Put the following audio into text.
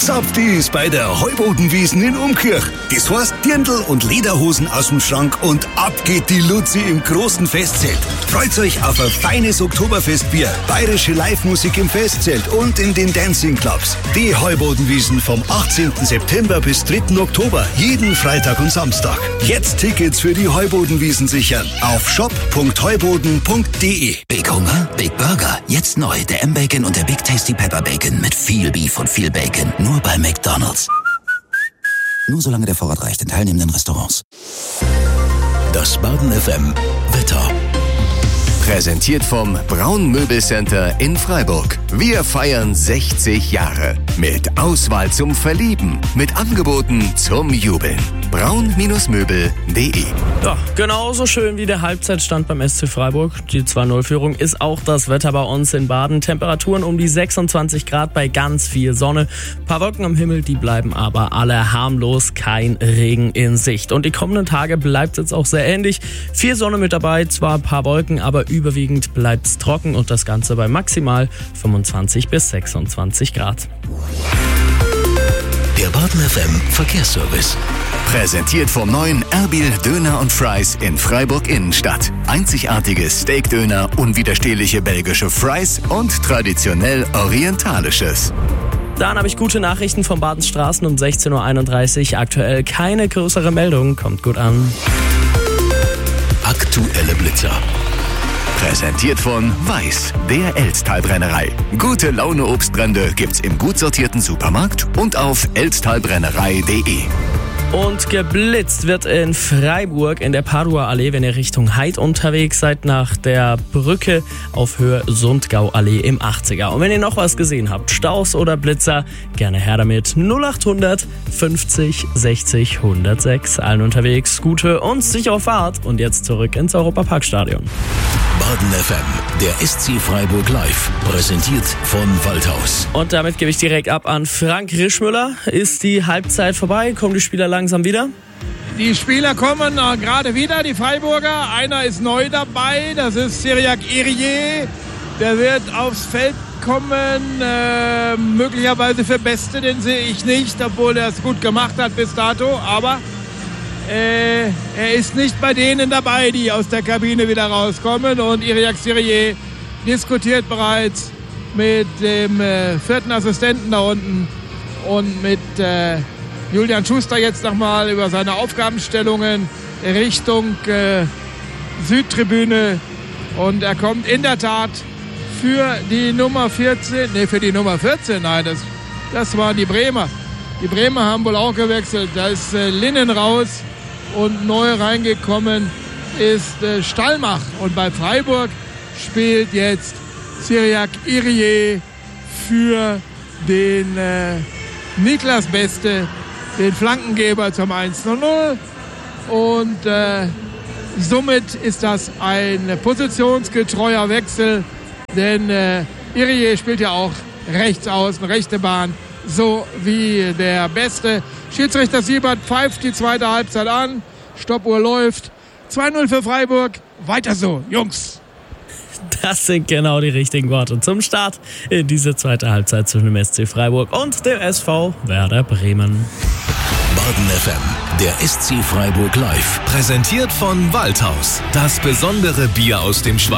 Zapfdies bei der Heubodenwiesen in Umkirch. Das heißt Dirndl und Lederhosen aus dem Schrank und ab geht die Luzi im großen Festzelt. Freut euch auf ein feines Oktoberfestbier, bayerische Live-Musik im Festzelt und in den Dancing-Clubs. Die Heubodenwiesen vom 18. September bis 3. Oktober, jeden Freitag und Samstag. Jetzt Tickets für die Heubodenwiesen sichern auf shop.heuboden.de. Big Hunger, Big Burger. Jetzt neu der M-Bacon und der Big Tasty Pepper Bacon mit viel Beef und viel Bacon. Nur bei McDonald's. Nur solange der Vorrat reicht in teilnehmenden Restaurants. Das Baden FM Wetter. Präsentiert vom Braun Möbelcenter in Freiburg. Wir feiern 60 Jahre. Mit Auswahl zum Verlieben. Mit Angeboten zum Jubeln. braun-möbel.de. Ja, genauso schön wie der Halbzeitstand beim SC Freiburg. Die 2-0-Führung ist auch das Wetter bei uns in Baden. Temperaturen um die 26 Grad bei ganz viel Sonne. Ein paar Wolken am Himmel, die bleiben aber alle harmlos. Kein Regen in Sicht. Und die kommenden Tage bleibt es jetzt auch sehr ähnlich. Viel Sonne mit dabei, zwar ein paar Wolken, aber überwiegend bleibt es trocken und das Ganze bei maximal 25 bis 26 Grad. Der Baden FM Verkehrsservice. Präsentiert vom neuen Erbil Döner und Fries in Freiburg Innenstadt. Einzigartige Steakdöner, unwiderstehliche belgische Fries und traditionell orientalisches. Dann habe ich gute Nachrichten vom Badens Straßen um 16.31 Uhr. Aktuell keine größere Meldung, kommt gut an. Aktuelle Blitzer. Präsentiert von Weiß, der Elztalbrennerei. Gute Laune Obstbrände gibt's im gut sortierten Supermarkt und auf elztalbrennerei.de. Und geblitzt wird in Freiburg in der Padua-Allee, wenn ihr Richtung Heid unterwegs seid, nach der Brücke auf Höhe Sundgau-Allee im 80er. Und wenn ihr noch was gesehen habt, Staus oder Blitzer, gerne her damit. 0800 50 60 106. Allen unterwegs, gute und sichere Fahrt. Und jetzt zurück ins Europaparkstadion. Baden FM, der SC Freiburg Live, präsentiert von Waldhaus. Und damit gebe ich direkt ab an Frank Rischmüller. Ist die Halbzeit vorbei? Kommen die Spieler langsam wieder? Die Spieler kommen gerade wieder, die Freiburger. Einer ist neu dabei, das ist Cyriac Irié. Der wird aufs Feld kommen, möglicherweise für Beste, den sehe ich nicht, obwohl er es gut gemacht hat bis dato. Aber er ist nicht bei denen dabei, die aus der Kabine wieder rauskommen. Und Cyriac Irié diskutiert bereits mit dem vierten Assistenten da unten und mit Julian Schuster jetzt nochmal über seine Aufgabenstellungen Richtung Südtribüne. Und er kommt in der Tat für die Nummer 14, nein, das waren die Bremer. Die Bremer haben wohl auch gewechselt. Da ist Linnen raus und neu reingekommen ist Stallmach. Und bei Freiburg spielt jetzt Cyriac Irié für den Niklas Beste, den Flankengeber zum 1:0. Und somit ist das ein positionsgetreuer Wechsel, denn Irié spielt ja auch rechts außen, rechte Bahn, so wie der Beste. Schiedsrichter Siebert pfeift die zweite Halbzeit an. Stoppuhr läuft. 2:0 für Freiburg. Weiter so, Jungs. Das sind genau die richtigen Worte zum Start in diese zweite Halbzeit zwischen dem SC Freiburg und dem SV Werder Bremen. Baden FM, der SC Freiburg Live. Präsentiert von Waldhaus. Das besondere Bier aus dem Schweiz.